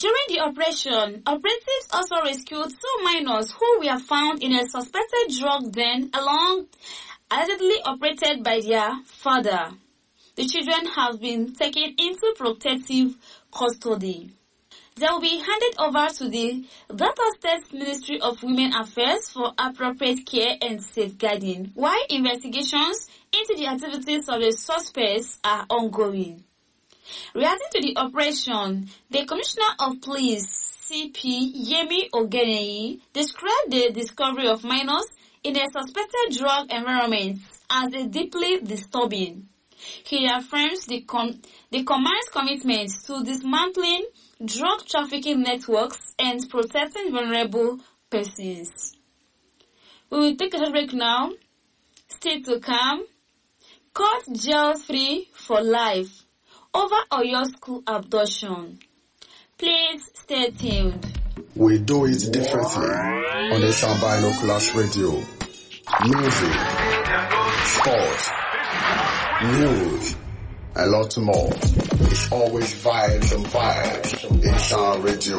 During the operation, operatives also rescued 2 minors who were found in a suspected drug den allegedly operated by their father. The children have been taken into protective custody. They will be handed over to the Delta State Ministry of Women Affairs for appropriate care and safeguarding, while investigations into the activities of the suspects are ongoing. Reacting to the operation, the Commissioner of Police, CP Yemi Ogenei, described the discovery of minors in a suspected drug environment as a deeply disturbing. He affirms the command's commitment to dismantling drug trafficking networks and protecting vulnerable persons. We will take a short break now. Stay to come. Caught jail-free for life over Oyo school abduction. Please stay tuned. We do it differently on the Binoculars Radio. Music, sports, news, a lot more. It's always vibes and vibes in Sound Radio.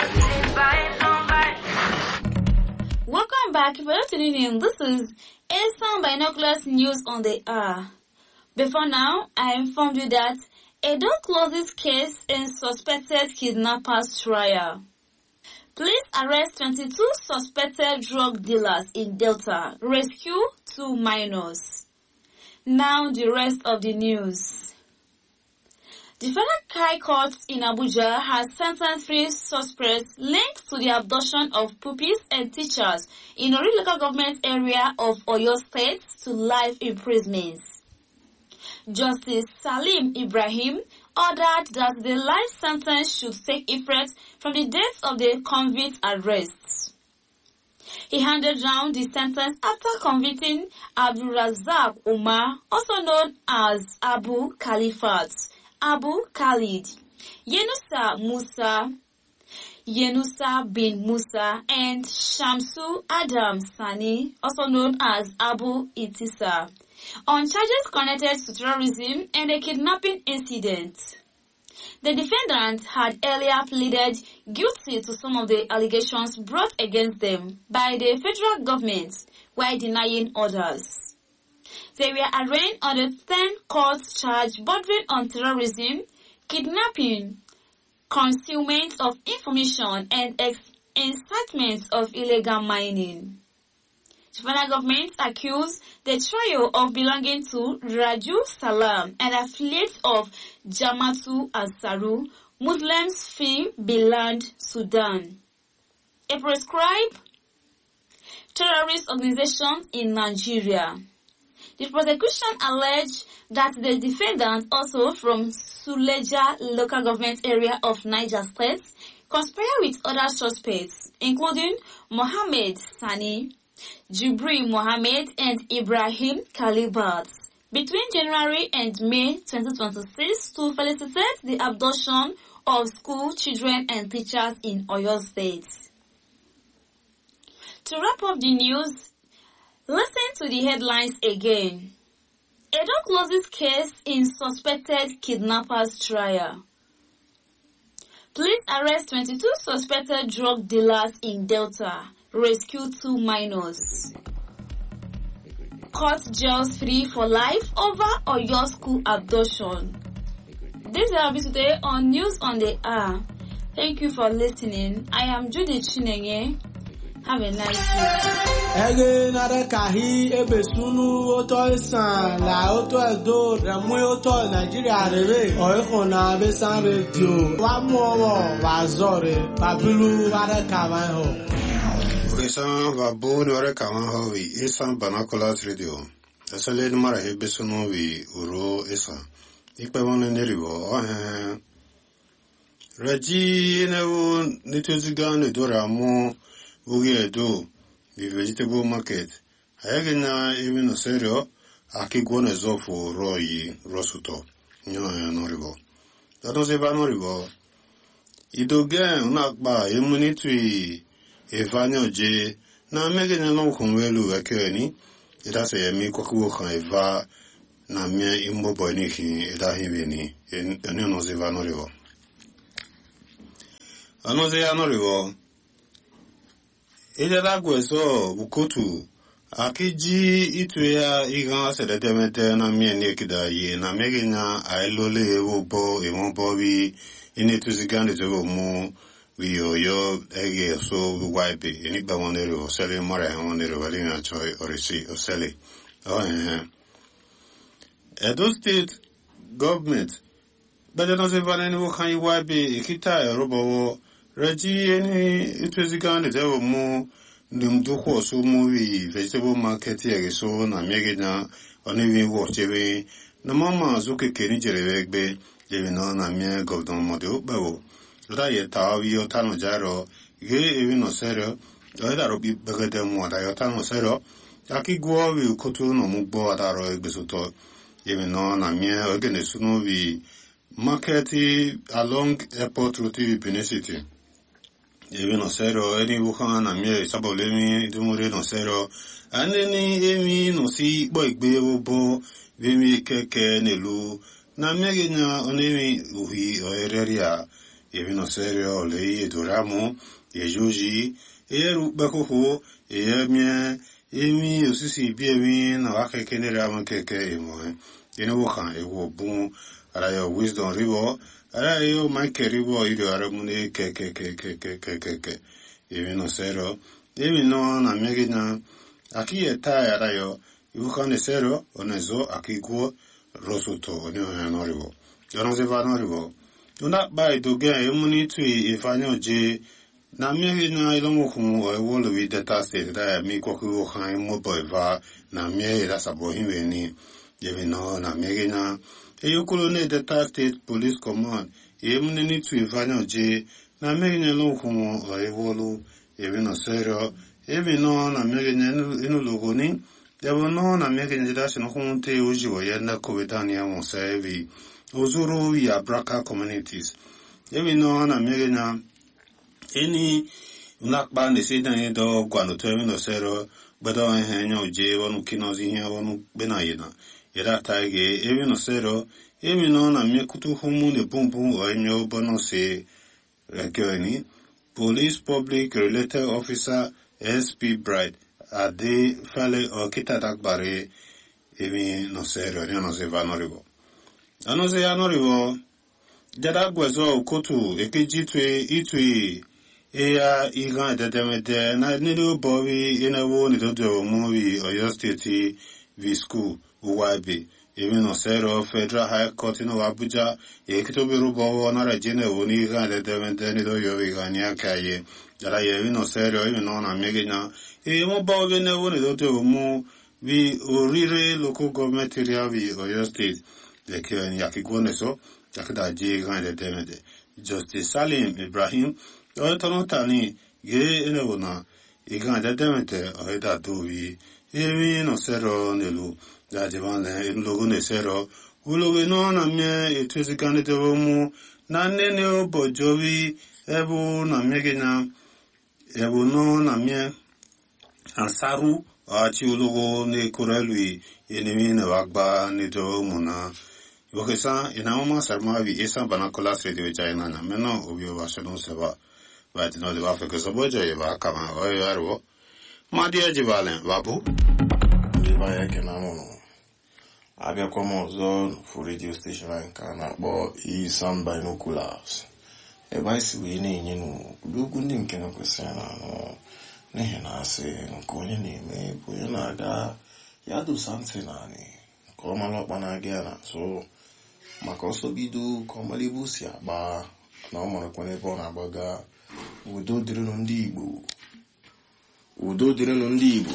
Welcome back. If you're tuning in, this is Sound Binoculars News on the Hour. Before now, I informed you that Edo closes case in suspected kidnappers trial. Police arrest 22 suspected drug dealers in Delta. Rescue 2 minors. Now the rest of the news. The Federal High Court in Abuja has sentenced 3 suspects linked to the abduction of pupils and teachers in Ori local government area of Oyo State to life imprisonment. Justice Salim Ibrahim ordered that the life sentence should take effect from the date of the convict's arrest. He handed down the sentence after convicting Abdul Razak Umar, also known as Abu Khalifat, Abu Khalid, Yenusa bin Musa, and Shamsu Adam Sani, also known as Abu Itisa, on charges connected to terrorism and a kidnapping incident. The defendants had earlier pleaded guilty to some of the allegations brought against them by the federal government while denying others. They were arraigned on the 10 counts charge bordering on terrorism, kidnapping, concealment of information, and incitement of illegal mining. The federal government accused the trio of belonging to Raju Salam, an affiliate of Jamatu Ansaru, Muslims Fi Biland, Sudan, a proscribed terrorist organization in Nigeria. The prosecution alleged that the defendants, also from Suleja local government area of Niger State, conspired with other suspects, including Mohammed Sani, Jibril Mohammed, and Ibrahim Kalibat, between January and May 2026 to facilitate the abduction of school children and teachers in Oyo State. To wrap up the news, listen to the headlines again. Edo closes case in suspected kidnappers trial. Police arrest 22 suspected drug dealers in Delta. Rescue 2 minors. Caught jail-free for life over Oyo school abduction. This will be today on News on the Hour. Thank you for listening. I am Judith Chinenye. Have a nice day. Ege nare kahi ebe sunu oto isan la oto edo remu oto Nigeria rebe oiko na besan radio wa mu owo wa zore babilu ware kawan ho. Isan va boni ware kawan ho wi Isan Binoculars Radio. Asale mara hebe sunu wi uro Isan. Ikpe wone neriwo Raji newo nituziga ne dora mu Ugi Edo, the vegetable market. Ayagina even a serio, Akigwana Zofo Roy Rosuto. No river. That was ever no river. Idogan, not by immunity, Evanio J. Now making a long convelu a kearney. It has a Mikoku Eva, Namia Immobile Edahivini, and Nenos Evano River. Anoze ya noriwo. Ijada gweso bukotu. Akiji itu ya iga sededemete na mieni kida ye na megina ailole ewo bo ewon bo bi ini tuzigande tego mu wi oyo ege so wipe ini ba wonere o sele mara wonere wali na choi orisi o sele. Edo State government bada no se vane no kan wipe ikita robo reji ini tuzigande tego mu Nimduko so movie vegetable market ya so na megina oniwi wo chebe na mama zuke keni jerebe lewe no na mie govdon model bawo ra ye tawi yo tano jaro ge ewi no sero da ro bi begede mo da yo tano sero aki gwo wi kotu no mugbo da ro egbesoto lewe no na mie ogene suno wi market along airport route Benin City. Ebi no sero, eni wukan na mie sabolemi dumure no sero. Aneni emi no si boy gbe obo vemi keke nelu. Na mie genya onemi uhi oereria. Ebi no sero le edoramo, ejoji, eru bakoho, mie emi osisi biemi na wakeke nera keke emo. Eni wukan ewo bun arayo wisdom river. Ara yo Mike ribo irio aramune ke evi no sero evi no na megina aki eta ara yo ibukan sero onezo aki go rosuto oni no ribo yo no se va no ribo una bai do ge emuni tu ifanyo je na megina ilomo kumu o wolo wi data state da mi ko ku khan mo boy va na me ra sabo himeni evi no na megina Eyokolo Delta State Police Command, Yemuni to Ivano J, Namegin Lokumo, or Evolu, Evino Sero, Evino, Namegin Inulogoni, there were no Namegin Dash and Honte Ujo, Yenda Covetania Mosevi, Ozuru, Yabraka communities. Evino, Namegina, any black band is in a dog, Guanotemino Sero, but on Henyo J, one Kinos in here, one Benayina. Era taige evi no sero evi no na mie kutu humu ne bumbu o enyo bono se rekeni Police Public Related Officer SP Bright ade fale o kita dakbare evi no sero ni no se vanoribo ano se anoribo jada gwezo kutu ekeji twe itwe eya igan dedemede na nilu bowi inawo ni dodo movie Oyo State V school Uwabi, even no sero Federal High Court in Abuja, Ekitobiru Bowo, not a general Uniga, the Deventenido Yovigania Kaye, that I even no sero, even on a megina, a mobile never do more, we Urire local government area, we Oyo State, the Kiran Yakiguaneso, Jakada J. the Demede, Justice Salim Ibrahim, Otonotani, Gay in a Wona, Igan the Demete, or Eda Dovi, even no sero Nelu. Da jibane in logo ne sero ulogo no na mie etuzikane tewomu na nene o bojovi ebu na megena ebu no na mie ansaru achi ulogo ne korelui enemi ne wagba ne do muna yokesa inauma sarmavi esa banakola radio jaina na meno obio washono seba but no de afeke sobojo yeba kama oyo arwo madia jibale babu jibaya kenamono abịakwa m ọzọ for radio station anyị ka a na-akpọ Sound Binoculars ebe anyị si wee na-enye n'ụdị okwu ndị nke na kwesịrị na anụ n'ihi na asị nke onye na-eme bụ onye na-aga ya dosa ntị naanị ka ọ mara ọkpa na-aga ya n'azụ maka ọsọ bido ka ọ mara ebe o si agba na ọ marakwa n'ebe ọ na-agbaga. Udo dịrịnụ ndị Igbo, udo dịrịnụ ndị Igbo.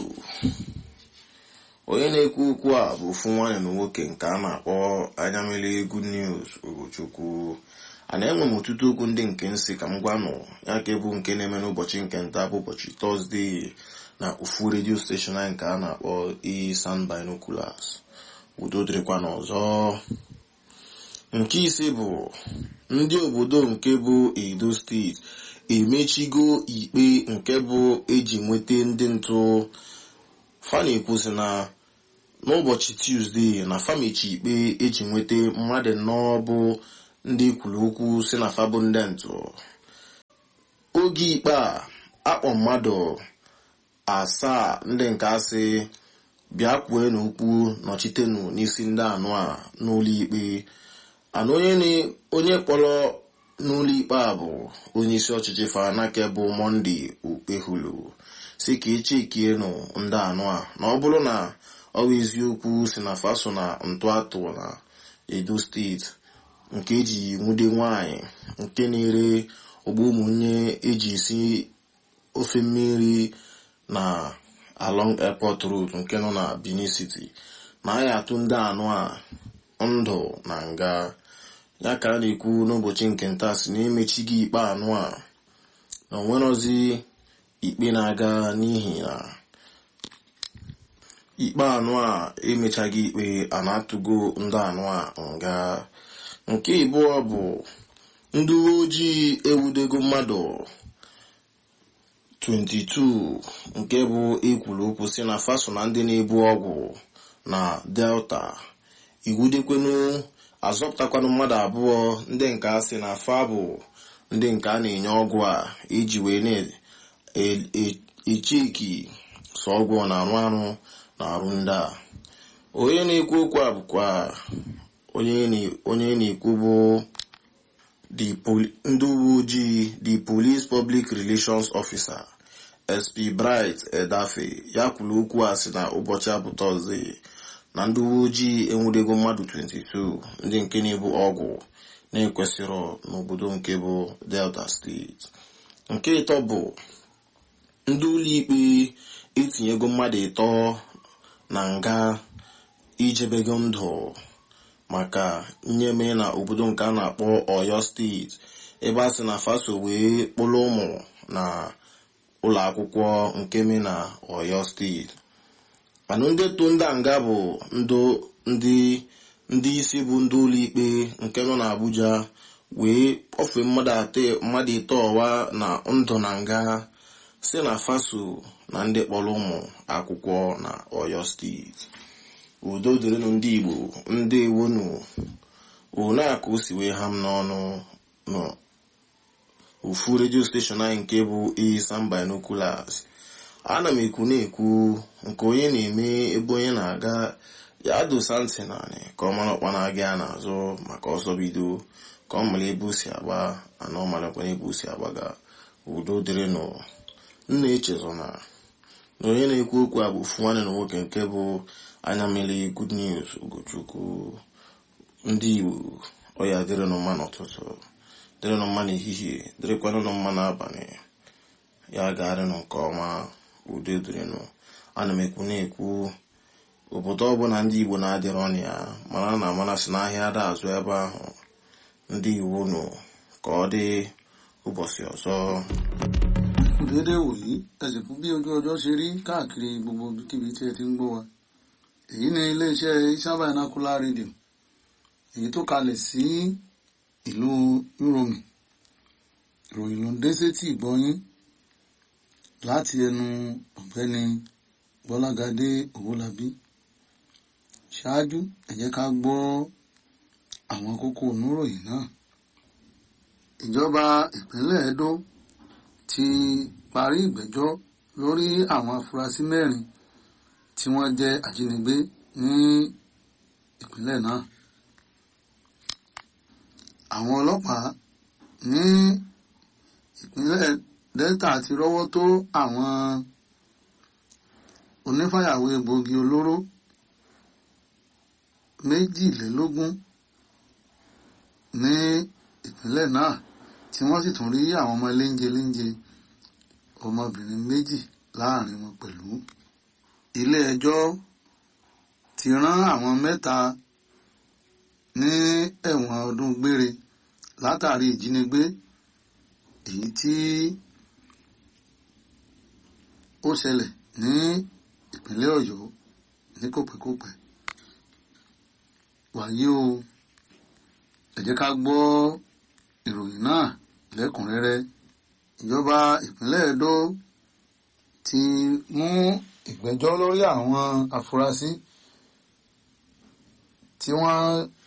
Onye na-ekwu okwu a bụ ofu nwaanyị na nwoke nke a na-akpọ anya mmiri Good News Ugochukwu. A na-enwe m ọtụtụ okwu ndị nke nsị ka m gwanụ ya ka bụ nke na-eme n'ụbọchị nke nta bụ ụbọchị Tọzdee na ofu redio steshọn anyị nke a na-akpọ Sound Binoculars. Udo dịrịkwa n'ọzọ. Nke ise bụ ndị obodo nke bụ Edo steeti emechigo ikpe nke bụ eji nweta ndị ntụ. Fa na-ekwusi na n'ụbọchị Tuesday na famechi ikpe eji nweta mmadụ nnọọ bụ ndị kwuru okwu si na fa bụ ndị ntụ. n'oge ikpe a akpọ mmadụ 7 ndị nke asị bịa kwue n'okwu nọchitenụ n'isi ndị anụ a n'ụlọ ikpe. Ana onye kpọrọ n'ụlọ ikpe a bụ onye isi ọchịchị Fanake bụ Monday Okpehulu si ka echekienụ ndị anụ a na ọ bụrụ na ọ bụ eziokwu si na faso na ntụatụ na Edo steeti nke eji nwude nwanyị nke na-ere ogbo ụmụnne eji esi ofe mmiri na along airport road nke nọ na Benin City na a ya atụ ndị anụ a ndụ na nga. Ya ka a na-ekwu n'ụbọchị nke nta si na emechighị ikpe anụ a na onwerozi ikpe na-aga n'ihi na ikpe anụ a emechaghị ikpe a na-atụgo ndị anụ a nga. Nke ịbụọ bụ ndị uwe ojii ewudego mmadụ 22 nke bụ ekwuru okwu si na faso na ndị na-ebu ọgwụ na Delta iwudekwenu azọpụtakwanụ mmadụ 2 ndị nke a sị na fa bụ ndị nke a na-enye ọgwụ a iji wee na-echeki sọ ọgwụ na-arụ arụ na arụ ndị a. Onye na-ekwu okwu a bụkwa onye na-ekwu bụ ndị uwe ojii the police public relations officer SP Bright Edafe ya kwuru okwu a sị na ụbọchị abụ Tọzdee na ndị uwe ojii enwudego mmadụ 22 ndị nke na-ebu ọgwụ na-ekwesịrọ n'obodo nke bụ Delta steeti. Nke ịtọ bụ ndị ụlọ ikpe etinyego mmadụ 3 na nga ijebego ndụ maka nyeme na obodo nke a na-akpọ Oyo steeti ebe a sị na faso wee kpụrụ ụmụ na ụlọ akwụkwọ nke me na Oyo steeti. Mana ndị tụ ndị nga bụ ndị isi bụ ndị ụlọ ikpe nke nọ na Abuja wee kpọfee mmadụ 3 ọwa na ndụ na nga si na faso na ndị kpọrọ ụmụ akwụkwọ na Oyo steeti. Udo dịrịnụ ndị Igbo ndị ewonu one a ka o si wee ha m n'ọnụ n'ofu redio steshọn anyị nke bụ Isam Binoculars. Ana m ekwu na-ekwu nke onye na-eme ebe onye na-aga ya dosa ntị naanị ka ọ mara ọkpa na-aga ya n'azụ maka ọsọ bido ka ọ mara ebe o si agba ana ọ marakwana ebe o si agbaga. Udo dịrịnụ. Nna echezọ na onye na-ekwu okwu a bụ ofu nwanne na nwoke nke bụ anya mmiri Good News Ugochukwu. Ndị Igbo ọya dịrịnụ mma n'ụtụtụ, dịrịnụ mma n'ehihie, dịrịkwanụ mma n'abalị, ya garịnụ nke ọma. Udo dịrịnụ. Ana m ekwu na-ekwu obodo ọbụla ndị Igbo na-adịrị ọnụ ya mara na amanasị n'ahịa ada azụ ebe ahụ. Ndị Igbo nụ ka ọ dị ụbọchị ọzọ. Dédé wòyí ẹsẹ̀ fún bí ojú ọjọ́ ṣe rí káàkiri gbogbo ibikíbi tí ẹ ti ń gbọ́ wa. Èyí ni iléeṣẹ́ Isam Binocular Radio èyí tó kalẹ̀ sí ìlú Uromi. Ìròyìn ló ń dé sétí ìgbọ́yín láti ẹnu ọ̀gbẹ́ni Bọ́lágadé Owólabí. Ṣáájú ẹ jẹ́ ká gbọ́ àwọn kókó oníròyìn náà. Ìjọba ìpínlẹ̀ Edo ti parí ìgbẹ́jọ́ lórí àwọn afurasí 4 tí wọ́n jẹ́ ajínigbé ní ìpínlẹ̀ náà. Àwọn ọlọ́pàá ní ìpínlẹ̀ Delta ti rọ́wọ́ tó àwọn onífàyàwọ́ egbòogi olóró 22 ní ìpínlẹ̀ náà tí wọ́n sì tún rí àwọn ọmọ léńjeléńje ọmọbìnrin 2 láàrin wọn pẹ̀lú. Ilé ẹjọ́ ti rán àwọn 3 ní ẹ̀wọ̀n ọdún gbére látàrí ìjínigbé èyí tí ó ṣẹlẹ̀ ní ìpínlẹ̀ Ọ̀yọ́ ní kòpẹ́kòpẹ́. Wàyí o, ẹ jẹ́ ká gbọ́ ìròyìn náà lẹ́kùnrẹ́rẹ́. Ìjọba ìpínlẹ̀ Edo ti mú ìgbẹ́jọ́ lórí àwọn afurasí tí wọ́n